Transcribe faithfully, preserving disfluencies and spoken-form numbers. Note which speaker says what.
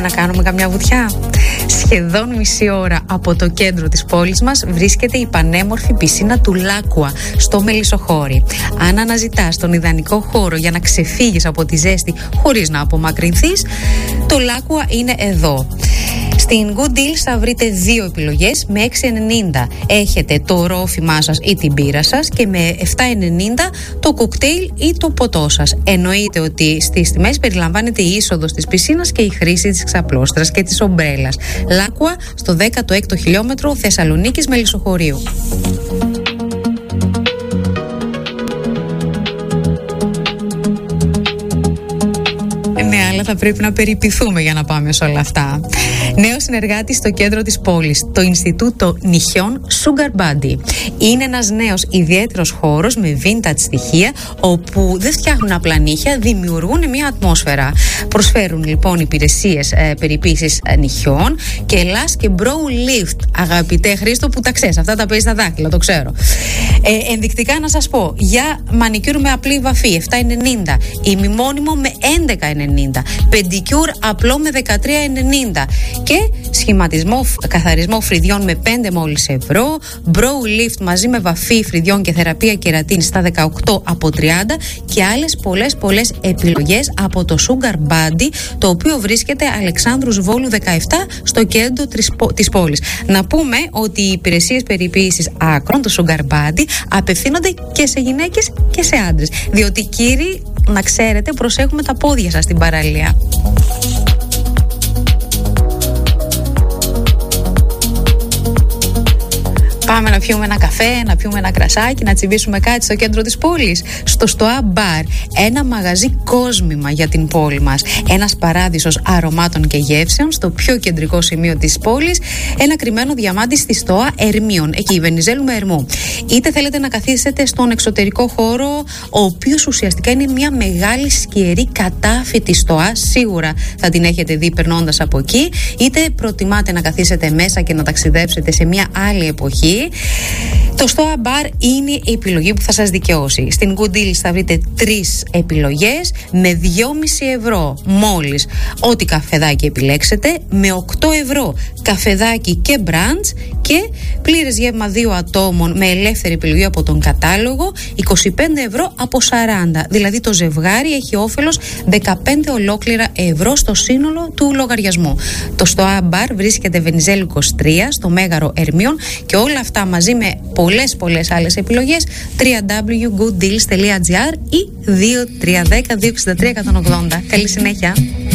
Speaker 1: να κάνουμε καμιά βουτιά? Σχεδόν μισή ώρα από το κέντρο της πόλης μας βρίσκεται η πανέμορφη πισίνα του Λάκουα στο Μελισσοχώρι. Αν αναζητάς τον ιδανικό χώρο για να ξεφύγεις από τη ζέστη χωρίς να απομακρυνθείς, το Λάκουα είναι εδώ. Στην Good Deals θα βρείτε δύο επιλογές με έξι ενενήντα. Έχετε το ρόφημά σας ή την μπύρα σας και με επτά ενενήντα το κοκτέιλ ή το ποτό σας. Εννοείται ότι στις τιμές περιλαμβάνεται η είσοδος της πισίνας και η χρήση της ξαπλώστρας και της ομπρέλας. Λάκουα στο δέκατο έκτο χιλιόμετρο Θεσσαλονίκης Μελισσοχωρίου. Ναι, αλλά θα πρέπει να περιποιηθούμε για να πάμε σε όλα αυτά. Νέο συνεργάτη στο κέντρο της πόλης, το Ινστιτούτο Νυχιών Sugar Buddy. Είναι ένας νέος ιδιαίτερος χώρος με vintage στοιχεία, όπου δεν φτιάχνουν απλά νύχια, δημιουργούν μια ατμόσφαιρα. Προσφέρουν λοιπόν υπηρεσίες ε, περιποίησης ε, νυχιών και Lash και Brow Lift. Αγαπητέ Χρήστο, που τα ξέρεις, αυτά τα παίζεις στα δάχτυλα, το ξέρω. Ε, ενδεικτικά να σας πω, για μανικιούρ με απλή βαφή επτά ενενήντα, ημιμόνιμο με έντεκα ενενήντα, πεντικιούρ απλό με δεκατρία ενενήντα και σχηματισμό, καθαρισμό φρυδιών με πέντε μόλις ευρώ, Brow Lift μαζί με βαφή φρυδιών και θεραπεία κερατίνη στα δεκαοκτώ από τριάντα και άλλες πολλές πολλές επιλογές από το Sugar Buddy, το οποίο βρίσκεται Αλεξάνδρους Βόλου δεκαεπτά στο κέντρο της πόλης. Να πούμε ότι οι υπηρεσίες περιποίησης άκρων, το Sugar Buddy, απευθύνονται και σε γυναίκες και σε άντρες, διότι κύριοι, να ξέρετε, προσέχουμε τα πόδια σας στην παραλία. Πάμε να πιούμε ένα καφέ, να πιούμε ένα κρασάκι, να τσιμπήσουμε κάτι στο κέντρο της πόλης. Στο Στοά Μπαρ, ένα μαγαζί κόσμημα για την πόλη μας. Ένας παράδεισος αρωμάτων και γεύσεων στο πιο κεντρικό σημείο της πόλης. Ένα κρυμμένο διαμάντι στη Στοά Ερμίων, εκεί, Βενιζέλου με Ερμού. Είτε θέλετε να καθίσετε στον εξωτερικό χώρο, ο οποίος ουσιαστικά είναι μια μεγάλη σκιερή κατάφυτη στοά, σίγουρα θα την έχετε δει περνώντας από εκεί. Είτε προτιμάτε να καθίσετε μέσα και να ταξιδέψετε σε μια άλλη εποχή. Το Στοά Μπαρ είναι η επιλογή που θα σας δικαιώσει. Στην Good Deals θα βρείτε τρεις επιλογές με δυόμισι ευρώ μόλις ό,τι καφεδάκι επιλέξετε, με οκτώ ευρώ καφεδάκι και μπραντς και πλήρες γεύμα δύο ατόμων με ελεύθερη επιλογή από τον κατάλογο είκοσι πέντε ευρώ από σαράντα. Δηλαδή το ζευγάρι έχει όφελος δεκαπέντε ολόκληρα ευρώ στο σύνολο του λογαριασμού. Το Στοά Μπαρ βρίσκεται Βενιζέλου είκοσι τρία στο Μέγαρο Ερμίων και όλα αυτά μαζί με πολλές πολλές άλλες επιλογές double-u double-u double-u τελεία good deals τελεία gr ή δύο τρία ένα μηδέν δύο έξι τρία ένα οκτώ μηδέν. Καλή συνέχεια.